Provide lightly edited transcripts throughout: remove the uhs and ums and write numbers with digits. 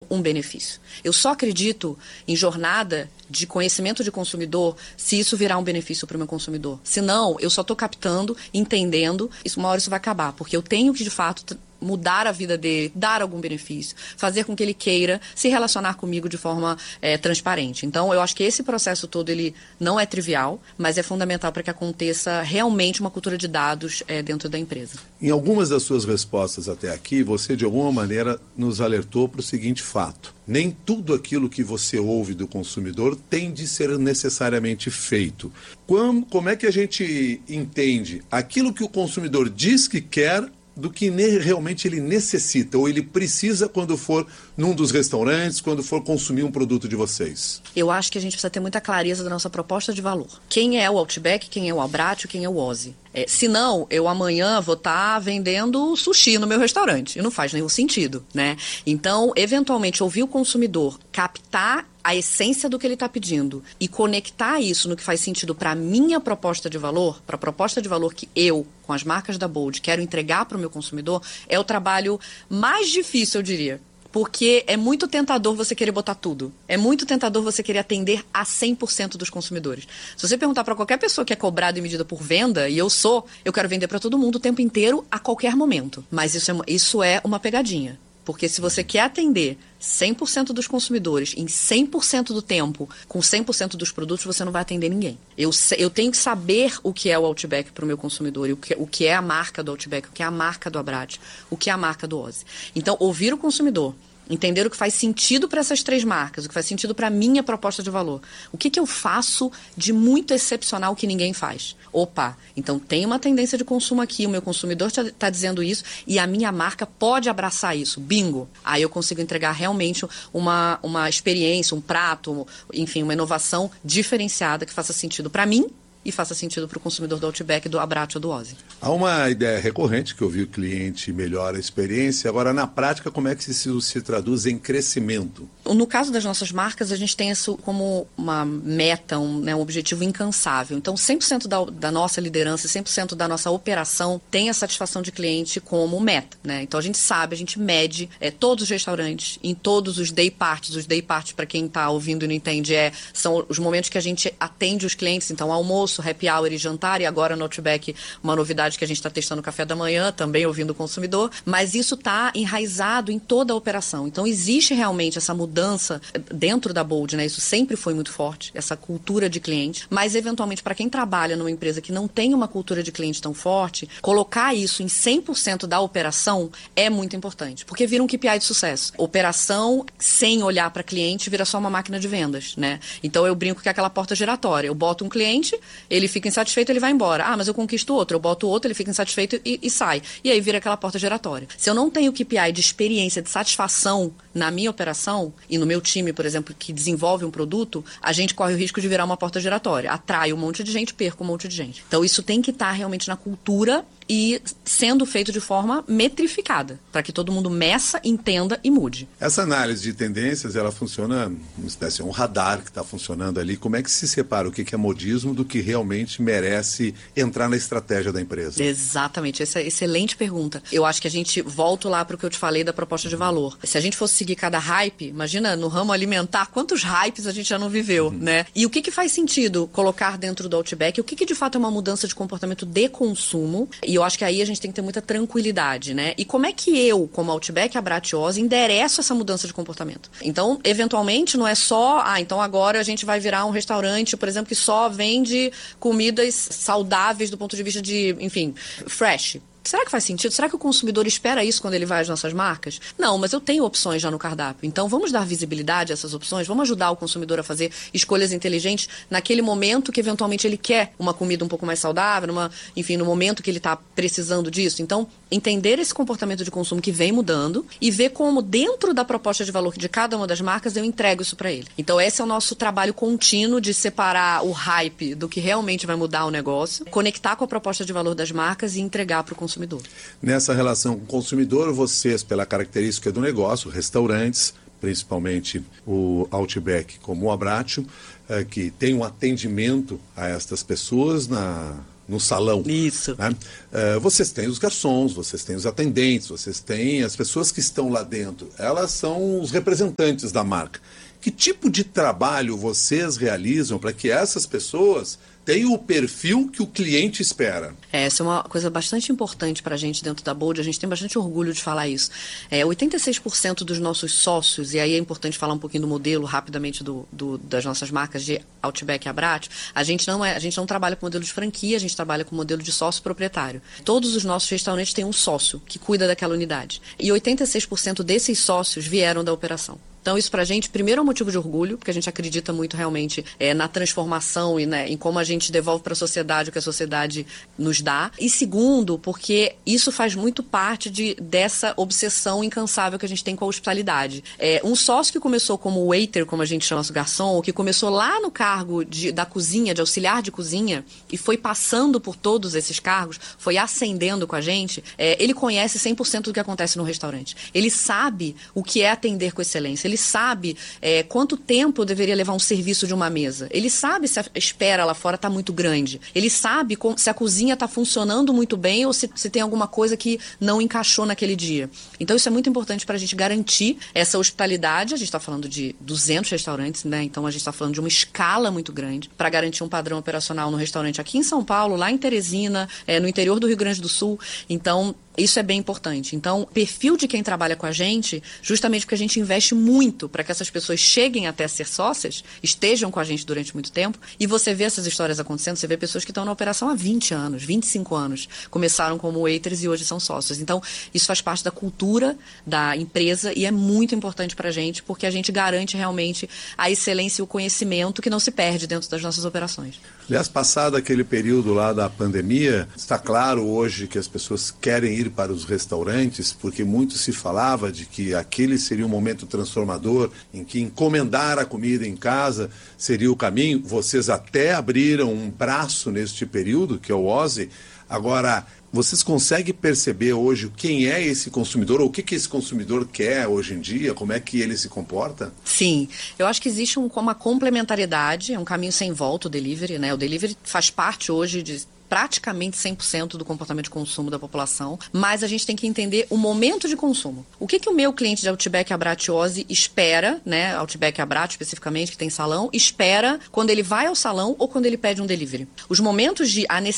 um benefício. Eu só acredito em jornada de conhecimento de consumidor se isso virar um benefício para o meu consumidor. Se não, eu só estou captando, entendendo, uma hora isso vai acabar, porque eu tenho que, de fato, mudar a vida dele, dar algum benefício, fazer com que ele queira se relacionar comigo de forma transparente. Então, eu acho que esse processo todo, ele não é trivial, mas é fundamental para que aconteça realmente uma cultura de dados dentro da empresa. Em algumas das suas respostas até aqui, você, de alguma maneira, nos alertou para o seguinte fato: nem tudo aquilo que você ouve do consumidor tem de ser necessariamente feito. Como é que a gente entende aquilo que o consumidor diz que quer do que realmente ele necessita ou ele precisa quando for num dos restaurantes, quando for consumir um produto de vocês? Eu acho que a gente precisa ter muita clareza da nossa proposta de valor. Quem é o Outback, quem é o Abbraccio, quem é o Ozzy. Senão, eu amanhã vou estar vendendo sushi no meu restaurante. E não faz nenhum sentido, né? Então, eventualmente, ouvir o consumidor, captar a essência do que ele está pedindo e conectar isso no que faz sentido para a minha proposta de valor, para a proposta de valor que eu, com as marcas da Bold, quero entregar para o meu consumidor, é o trabalho mais difícil, eu diria. Porque é muito tentador você querer botar tudo. É muito tentador você querer atender a 100% dos consumidores. Se você perguntar para qualquer pessoa que é cobrada e medida por venda, e eu quero vender para todo mundo o tempo inteiro, a qualquer momento. Mas isso é uma pegadinha. Porque se você quer atender 100% dos consumidores em 100% do tempo, com 100% dos produtos, você não vai atender ninguém. Eu tenho que saber o que é o Outback para o meu consumidor, e o que é a marca do Outback, o que é a marca do Abbraccio, o que é a marca do Ozzy. Então, ouvir o consumidor, entender o que faz sentido para essas três marcas, o que faz sentido para a minha proposta de valor. O que eu faço de muito excepcional que ninguém faz? Opa, então tem uma tendência de consumo aqui, o meu consumidor está dizendo isso e a minha marca pode abraçar isso. Bingo! Aí eu consigo entregar realmente uma experiência, um prato, enfim, uma inovação diferenciada que faça sentido para mim e faça sentido para o consumidor do Outback, do Abbraccio ou do Ozzy. Há uma ideia recorrente que ouvir o cliente melhora a experiência. Agora, na prática, como é que isso se traduz em crescimento? No caso das nossas marcas, a gente tem isso como uma meta, um objetivo incansável. Então, 100% da nossa liderança, 100% da nossa operação tem a satisfação de cliente como meta, né? Então, a gente mede todos os restaurantes, em todos os day parts. Os day parts, para quem está ouvindo e não entende, são os momentos que a gente atende os clientes. Então, almoço, happy hour e jantar, e agora no Outback uma novidade que a gente está testando, café da manhã, também ouvindo o consumidor, mas isso está enraizado em toda a operação. Então existe realmente essa mudança dentro da Bold, né? Isso sempre foi muito forte, essa cultura de cliente, mas eventualmente para quem trabalha numa empresa que não tem uma cultura de cliente tão forte, colocar isso em 100% da operação é muito importante, porque vira um KPI de sucesso. Operação sem olhar para cliente vira só uma máquina de vendas, né? Então eu brinco que é aquela porta giratória. Eu boto um cliente, ele fica insatisfeito, ele vai embora. Ah, mas eu conquisto outro. Eu boto outro, ele fica insatisfeito e sai. E aí vira aquela porta giratória. Se eu não tenho KPI de experiência, de satisfação na minha operação e no meu time, por exemplo, que desenvolve um produto, a gente corre o risco de virar uma porta giratória. Atrai um monte de gente, perca um monte de gente. Então isso tem que estar realmente na cultura e sendo feito de forma metrificada, para que todo mundo meça, entenda e mude. Essa análise de tendências, ela funciona, uma espécie de um radar que está funcionando ali. Como é que se separa o que é modismo do que realmente merece entrar na estratégia da empresa? Exatamente, essa é uma excelente pergunta. Eu acho que a gente volta lá para o que eu te falei da proposta de valor. Se a gente fosse seguir cada hype, imagina no ramo alimentar, quantos hypes a gente já não viveu, né? E o que faz sentido colocar dentro do Outback? O que de fato é uma mudança de comportamento de consumo? E eu acho que aí a gente tem que ter muita tranquilidade, né? E como é que eu, como Outback, Abbraccio, Ozzy, endereço essa mudança de comportamento? Então, eventualmente, não é só, então agora a gente vai virar um restaurante, por exemplo, que só vende comidas saudáveis do ponto de vista de, enfim, fresh. Será que faz sentido? Será que o consumidor espera isso quando ele vai às nossas marcas? Não, mas eu tenho opções já no cardápio. Então, vamos dar visibilidade a essas opções? Vamos ajudar o consumidor a fazer escolhas inteligentes naquele momento que, eventualmente, ele quer uma comida um pouco mais saudável, enfim, no momento que ele está precisando disso. Então, entender esse comportamento de consumo que vem mudando e ver como, dentro da proposta de valor de cada uma das marcas, eu entrego isso para ele. Então, esse é o nosso trabalho contínuo de separar o hype do que realmente vai mudar o negócio, conectar com a proposta de valor das marcas e entregar para o consumidor. Nessa relação com o consumidor, vocês, pela característica do negócio, restaurantes, principalmente o Outback como o Abbraccio, que tem um atendimento a estas pessoas no salão. Isso. Né? Vocês têm os garçons, vocês têm os atendentes, vocês têm as pessoas que estão lá dentro. Elas são os representantes da marca. Que tipo de trabalho vocês realizam para que essas pessoas tenham o perfil que o cliente espera? Essa é uma coisa bastante importante para a gente dentro da Bold, a gente tem bastante orgulho de falar isso. 86% dos nossos sócios, e aí é importante falar um pouquinho do modelo rapidamente das nossas marcas de Outback e Abbraccio, a gente não trabalha com modelo de franquia, a gente trabalha com modelo de sócio proprietário. Todos os nossos restaurantes têm um sócio que cuida daquela unidade. E 86% desses sócios vieram da operação. Então, isso pra gente, primeiro, é um motivo de orgulho, porque a gente acredita muito realmente na transformação e em como a gente devolve para a sociedade o que a sociedade nos dá. E segundo, porque isso faz muito parte dessa obsessão incansável que a gente tem com a hospitalidade. Um sócio que começou como waiter, como a gente chama nosso garçom, ou que começou lá no cargo da cozinha, de auxiliar de cozinha, e foi passando por todos esses cargos, foi ascendendo com a gente, ele conhece 100% do que acontece no restaurante. Ele sabe o que é atender com excelência. Ele sabe quanto tempo deveria levar um serviço de uma mesa. Ele sabe se a espera lá fora está muito grande. Ele sabe se a cozinha está funcionando muito bem ou se tem alguma coisa que não encaixou naquele dia. Então, isso é muito importante para a gente garantir essa hospitalidade. A gente está falando de 200 restaurantes, né? Então, a gente está falando de uma escala muito grande para garantir um padrão operacional no restaurante aqui em São Paulo, lá em Teresina, no interior do Rio Grande do Sul. Então, isso é bem importante. Então, o perfil de quem trabalha com a gente, justamente porque a gente investe muito para que essas pessoas cheguem até ser sócias, estejam com a gente durante muito tempo, e você vê essas histórias acontecendo, você vê pessoas que estão na operação há 20 anos, 25 anos, começaram como waiters e hoje são sócios. Então, isso faz parte da cultura da empresa e é muito importante para a gente, porque a gente garante realmente a excelência e o conhecimento que não se perde dentro das nossas operações. Aliás, passado aquele período lá da pandemia, está claro hoje que as pessoas querem ir para os restaurantes, porque muito se falava de que aquele seria um momento transformador, em que encomendar a comida em casa seria o caminho. Vocês até abriram um braço neste período, que é o Ozzy. Agora, vocês conseguem perceber hoje quem é esse consumidor, ou o que esse consumidor quer hoje em dia, como é que ele se comporta? Sim, eu acho que existe uma complementariedade, é um caminho sem volta o delivery, né? O delivery faz parte hoje de praticamente 100% do comportamento de consumo da população, mas a gente tem que entender o momento de consumo. O que o meu cliente de Outback, Abbraccio e Ozzy espera, né, Outback e Abbraccio especificamente, que tem salão, espera quando ele vai ao salão ou quando ele pede um delivery. Os momentos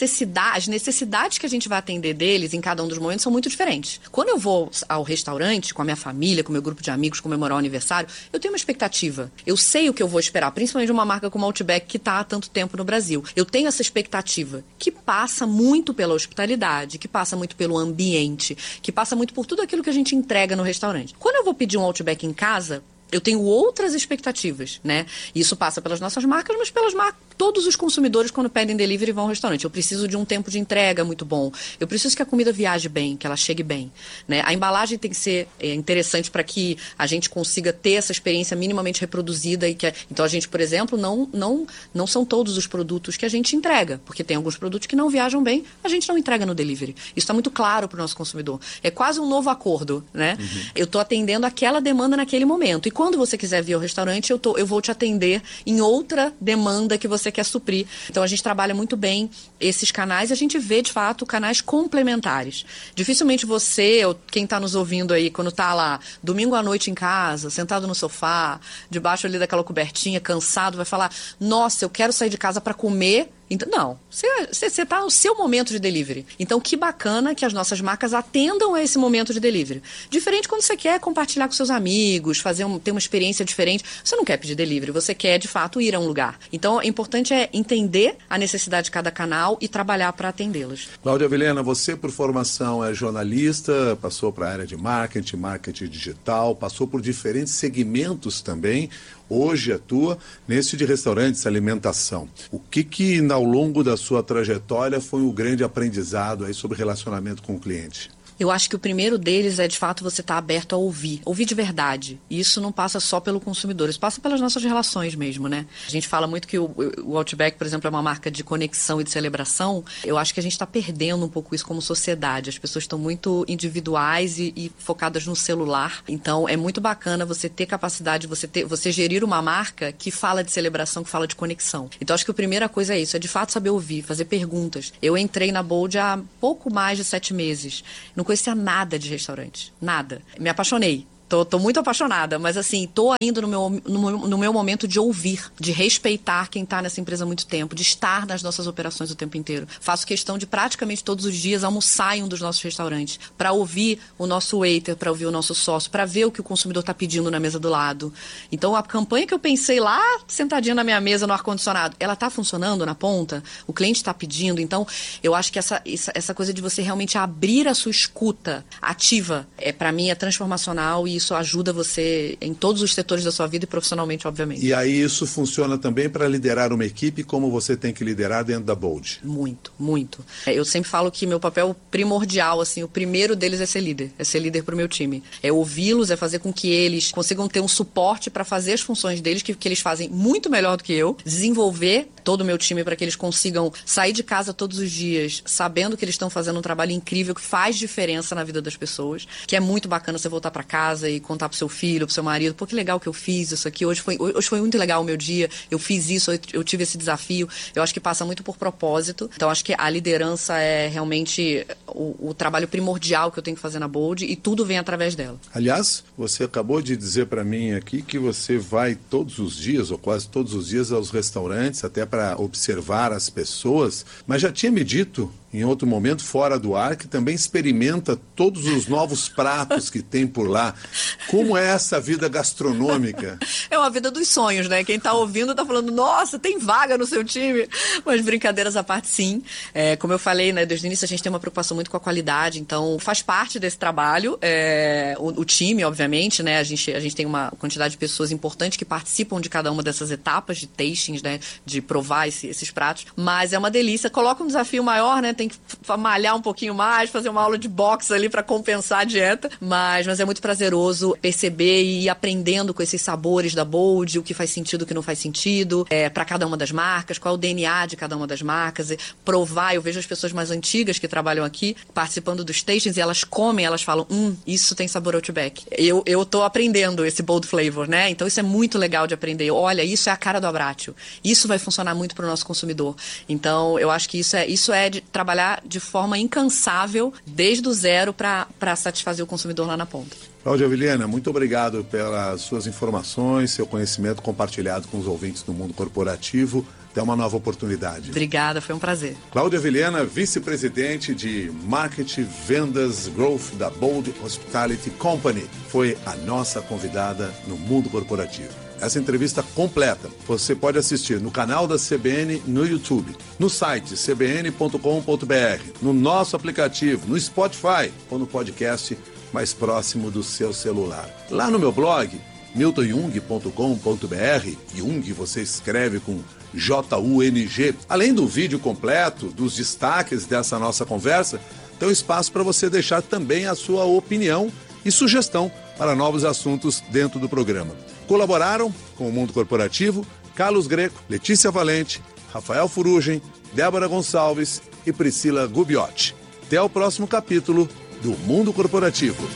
as necessidades que a gente vai atender deles em cada um dos momentos são muito diferentes. Quando eu vou ao restaurante com a minha família, com o meu grupo de amigos, comemorar o aniversário, eu tenho uma expectativa. Eu sei o que eu vou esperar, principalmente de uma marca como a Outback que está há tanto tempo no Brasil. Eu tenho essa expectativa que passa muito pela hospitalidade, que passa muito pelo ambiente, que passa muito por tudo aquilo que a gente entrega no restaurante. Quando eu vou pedir um Outback em casa, eu tenho outras expectativas, né? Isso passa pelas nossas marcas, mas pelas marcas. Todos os consumidores, quando pedem delivery, vão ao restaurante. Eu preciso de um tempo de entrega muito bom. Eu preciso que a comida viaje bem, que ela chegue bem, né? A embalagem tem que ser interessante para que a gente consiga ter essa experiência minimamente reproduzida. Então, a gente, por exemplo, não são todos os produtos que a gente entrega, porque tem alguns produtos que não viajam bem, a gente não entrega no delivery. Isso está muito claro para o nosso consumidor. É quase um novo acordo, né? Uhum. Eu estou atendendo aquela demanda naquele momento. E quando você quiser vir ao restaurante, eu vou te atender em outra demanda que você quer suprir. Então, a gente trabalha muito bem esses canais e a gente vê, de fato, canais complementares. Dificilmente você, ou quem está nos ouvindo aí, quando está lá, domingo à noite em casa, sentado no sofá, debaixo ali daquela cobertinha, cansado, vai falar, nossa, eu quero sair de casa para comer. Então, não, você está no seu momento de delivery. Então, que bacana que as nossas marcas atendam a esse momento de delivery. Diferente quando você quer compartilhar com seus amigos, ter uma experiência diferente. Você não quer pedir delivery, você quer, de fato, ir a um lugar. Então, o importante é entender a necessidade de cada canal e trabalhar para atendê-los. Cláudia Vilhena, você, por formação, é jornalista, passou para a área de marketing digital, passou por diferentes segmentos também. Hoje atua nesse de restaurantes, alimentação. O que ao longo da sua trajetória foi um grande aprendizado aí sobre relacionamento com o cliente? Eu acho que o primeiro deles é, de fato, você estar aberto a ouvir de verdade. E isso não passa só pelo consumidor, isso passa pelas nossas relações mesmo, né? A gente fala muito que o Outback, por exemplo, é uma marca de conexão e de celebração. Eu acho que a gente está perdendo um pouco isso como sociedade. As pessoas estão muito individuais e focadas no celular. Então, é muito bacana você ter capacidade, você gerir uma marca que fala de celebração, que fala de conexão. Então, acho que a primeira coisa é isso, é de fato saber ouvir, fazer perguntas. Eu entrei na Bold há pouco mais de 7 meses. Não conhecia nada de restaurante. Nada. Me apaixonei. Tô muito apaixonada, mas assim, tô ainda no meu momento de ouvir, de respeitar quem tá nessa empresa há muito tempo, de estar nas nossas operações o tempo inteiro. Faço questão de praticamente todos os dias almoçar em um dos nossos restaurantes, para ouvir o nosso waiter, para ouvir o nosso sócio, para ver o que o consumidor tá pedindo na mesa do lado. Então, a campanha que eu pensei lá, sentadinha na minha mesa, no ar-condicionado, ela tá funcionando na ponta? O cliente tá pedindo? Então, eu acho que essa coisa de você realmente abrir a sua escuta ativa, para mim, é transformacional e isso ajuda você em todos os setores da sua vida e profissionalmente, obviamente. E aí isso funciona também para liderar uma equipe como você tem que liderar dentro da Bold? Muito, muito. Eu sempre falo que meu papel primordial, assim, o primeiro deles é ser líder para o meu time. É ouvi-los, é fazer com que eles consigam ter um suporte para fazer as funções deles, que eles fazem muito melhor do que eu, desenvolver todo o meu time para que eles consigam sair de casa todos os dias sabendo que eles estão fazendo um trabalho incrível que faz diferença na vida das pessoas, que é muito bacana você voltar para casa e contar pro seu filho, pro seu marido, pô, que legal que eu fiz isso aqui, hoje foi muito legal o meu dia, eu fiz isso, eu tive esse desafio. Eu acho que passa muito por propósito. Então, acho que a liderança é realmente o trabalho primordial que eu tenho que fazer na Bold e tudo vem através dela. Aliás, você acabou de dizer para mim aqui que você vai todos os dias, ou quase todos os dias, aos restaurantes, até para observar as pessoas, mas já tinha me dito em outro momento, fora do ar, que também experimenta todos os novos pratos que tem por lá. Como é essa vida gastronômica? É uma vida dos sonhos, né? Quem tá ouvindo tá falando, nossa, tem vaga no seu time. Mas brincadeiras à parte, sim. Como eu falei, né, desde o início a gente tem uma preocupação muito com a qualidade, então faz parte desse trabalho. O time, obviamente, né? A gente tem uma quantidade de pessoas importantes que participam de cada uma dessas etapas de tastings, né? De provar esses pratos. Mas é uma delícia. Coloca um desafio maior, né? Tem que malhar um pouquinho mais, fazer uma aula de boxe ali para compensar a dieta, mas é muito prazeroso perceber e ir aprendendo com esses sabores da Bold, o que faz sentido, o que não faz sentido, para cada uma das marcas, qual é o DNA de cada uma das marcas, provar. Eu vejo as pessoas mais antigas que trabalham aqui participando dos tastings e elas comem, elas falam, isso tem sabor Outback. Eu tô aprendendo esse bold flavor, né? Então isso é muito legal de aprender. Olha, isso é a cara do Abbraccio. Isso vai funcionar muito para o nosso consumidor. Então eu acho que isso é de trabalhar de forma incansável, desde o zero, para satisfazer o consumidor lá na ponta. Cláudia Vilhena, muito obrigado pelas suas informações, seu conhecimento compartilhado com os ouvintes do mundo corporativo. Até uma nova oportunidade. Obrigada, foi um prazer. Cláudia Vilhena, vice-presidente de Marketing, Vendas, Growth da Bold Hospitality Company, foi a nossa convidada no mundo corporativo. Essa entrevista completa você pode assistir no canal da CBN no YouTube, no site cbn.com.br, no nosso aplicativo, no Spotify ou no podcast mais próximo do seu celular. Lá no meu blog, miltonjung.com.br, Jung você escreve com J-U-N-G. Além do vídeo completo, dos destaques dessa nossa conversa, tem um espaço para você deixar também a sua opinião e sugestão para novos assuntos dentro do programa. Colaboraram com o Mundo Corporativo Carlos Greco, Letícia Valente, Rafael Furugem, Débora Gonçalves e Priscila Gubiotti. Até o próximo capítulo do Mundo Corporativo.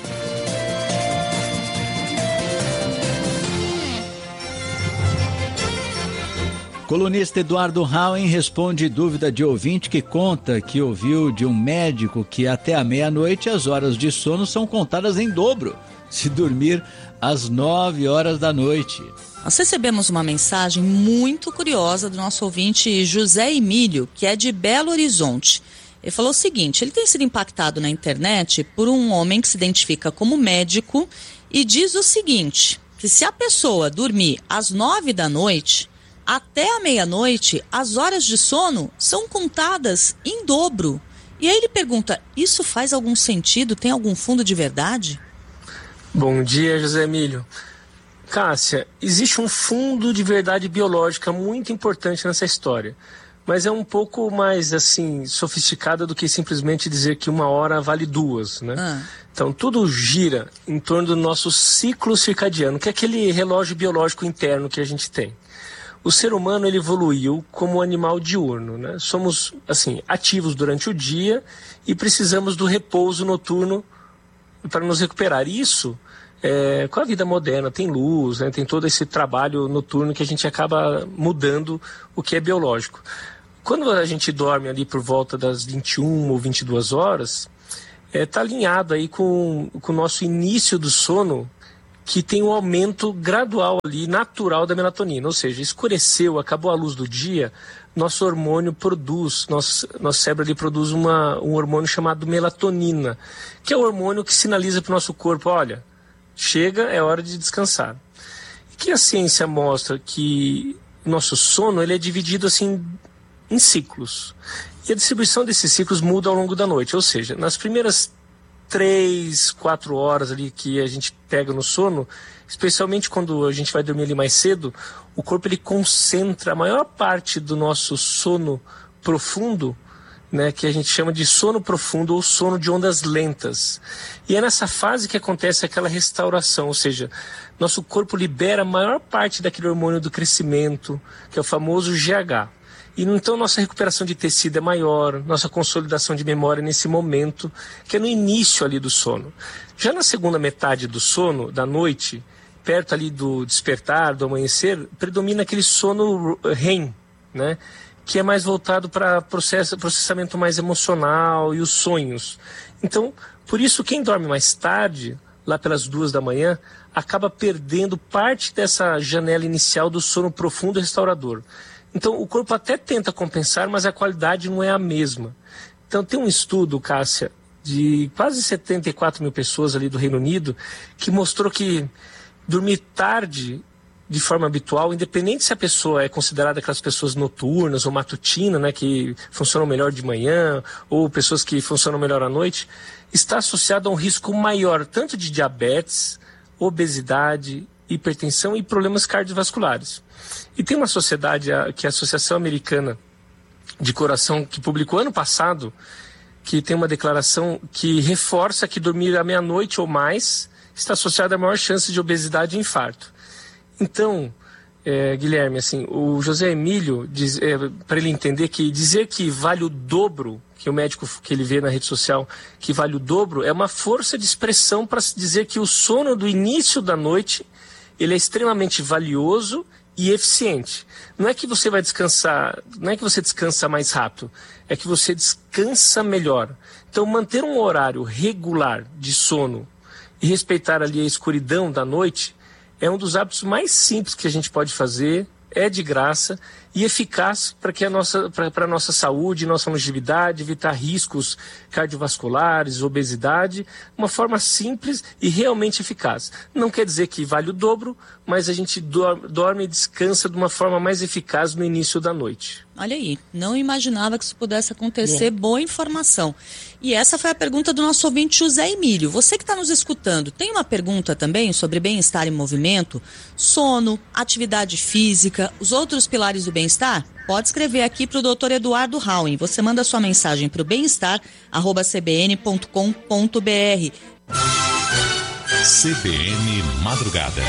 Colunista Eduardo Rauen responde dúvida de ouvinte que conta que ouviu de um médico que até a meia-noite as horas de sono são contadas em dobro, se dormir às 9 horas da noite. Nós recebemos uma mensagem muito curiosa do nosso ouvinte José Emílio, que é de Belo Horizonte. Ele falou o seguinte, ele tem sido impactado na internet por um homem que se identifica como médico e diz o seguinte, que se a pessoa dormir às 9 da noite, até a meia-noite, as horas de sono são contadas em dobro. E aí ele pergunta, isso faz algum sentido? Tem algum fundo de verdade? Bom dia, José Emílio. Cássia, existe um fundo de verdade biológica muito importante nessa história. mas é um pouco mais, assim, sofisticada do que simplesmente dizer que 1 hora vale 2, né? Então, tudo gira em torno do nosso ciclo circadiano, que é aquele relógio biológico interno que a gente tem. O ser humano, ele evoluiu como animal diurno, né? Somos, assim, ativos durante o dia e precisamos do repouso noturno para nos recuperar. Isso, com a vida moderna, tem luz, né? Tem todo esse trabalho noturno que a gente acaba mudando o que é biológico. Quando a gente dorme ali por volta das 21 ou 22 horas, está alinhado aí com o nosso início do sono, que tem um aumento gradual ali, natural da melatonina. Ou seja, escureceu, acabou a luz do dia, nosso hormônio produz, nosso cérebro ali produz um hormônio chamado melatonina, que é o hormônio que sinaliza para o nosso corpo, olha, chega, é hora de descansar. E que a ciência mostra que o nosso sono ele é dividido assim em ciclos. E a distribuição desses ciclos muda ao longo da noite. Ou seja, nas primeiras 3, 4 horas ali que a gente pega no sono, especialmente quando a gente vai dormir ali mais cedo, o corpo ele concentra a maior parte do nosso sono profundo, né, que a gente chama de sono profundo ou sono de ondas lentas. E é nessa fase que acontece aquela restauração, ou seja, nosso corpo libera a maior parte daquele hormônio do crescimento, que é o famoso GH. E então nossa recuperação de tecido é maior, nossa consolidação de memória nesse momento, que é no início ali do sono. Já na segunda metade do sono, da noite, perto ali do despertar, do amanhecer, predomina aquele sono REM, né? Que é mais voltado para processamento mais emocional e os sonhos. Então, por isso, quem dorme mais tarde, lá pelas 2 da manhã, acaba perdendo parte dessa janela inicial do sono profundo e restaurador. Então, o corpo até tenta compensar, mas a qualidade não é a mesma. Então, tem um estudo, Cássia, de quase 74 mil pessoas ali do Reino Unido, que mostrou que dormir tarde, de forma habitual, independente se a pessoa é considerada aquelas pessoas noturnas ou matutina, né, que funcionam melhor de manhã, ou pessoas que funcionam melhor à noite, está associado a um risco maior, tanto de diabetes, obesidade, hipertensão e problemas cardiovasculares. E tem uma sociedade, que é a Associação Americana de Coração, que publicou ano passado, que tem uma declaração que reforça que dormir à meia-noite ou mais está associado a maior chance de obesidade e infarto. Então, Guilherme, assim, o José Emílio, para ele entender que dizer que vale o dobro, que o médico que ele vê na rede social, que vale o dobro, é uma força de expressão para dizer que o sono do início da noite ele é extremamente valioso e eficiente. Não é que você vai descansar, não é que você descansa mais rápido, é que você descansa melhor. Então, manter um horário regular de sono e respeitar ali a escuridão da noite é um dos hábitos mais simples que a gente pode fazer, é de graça e eficaz para a nossa saúde, nossa longevidade, evitar riscos cardiovasculares, obesidade, uma forma simples e realmente eficaz. Não quer dizer que vale o dobro, mas a gente dorme e descansa de uma forma mais eficaz no início da noite. Olha aí, não imaginava que isso pudesse acontecer, boa informação. E essa foi a pergunta do nosso ouvinte José Emílio. Você que está nos escutando, tem uma pergunta também sobre bem-estar e movimento, sono, atividade física, os outros pilares do bem-estar? Pode escrever aqui para o Dr. Eduardo Hauen. Você manda sua mensagem para o bem-estar@cbn.com.br. CBN Madrugada.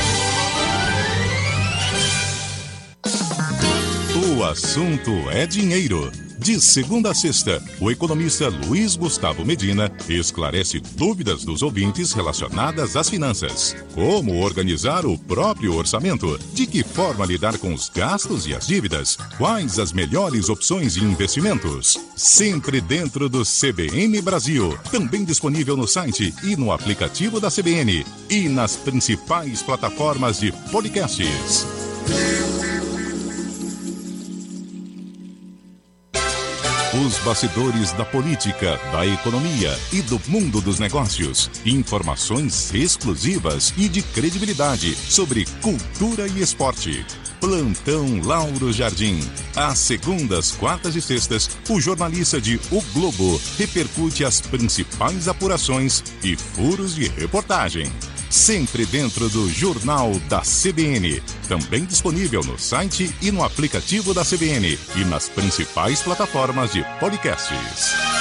O assunto é dinheiro. De segunda a sexta, o economista Luiz Gustavo Medina esclarece dúvidas dos ouvintes relacionadas às finanças. Como organizar o próprio orçamento? De que forma lidar com os gastos e as dívidas? Quais as melhores opções de investimentos? Sempre dentro do CBN Brasil. Também disponível no site e no aplicativo da CBN. E nas principais plataformas de podcasts. Os bastidores da política, da economia e do mundo dos negócios. Informações exclusivas e de credibilidade sobre cultura e esporte. Plantão Lauro Jardim. Às segundas, quartas e sextas, o jornalista de O Globo repercute as principais apurações e furos de reportagem. sempre dentro do Jornal da CBN. Também disponível no site e no aplicativo da CBN e nas principais plataformas de podcasts.